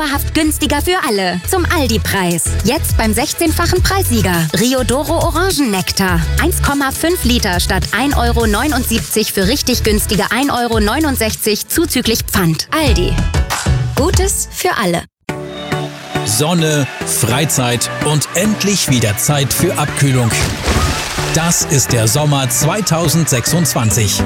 dauerhaft günstiger für alle. Zum Aldi-Preis. Jetzt beim 16-fachen Preissieger. Riodoro Orangennektar. 1,5 Liter statt 1,79 € für richtig günstige 1,69 € zuzüglich Pfand. Aldi. Gutes für alle. Sonne, Freizeit und endlich wieder Zeit für Abkühlung. Das ist der Sommer 2026.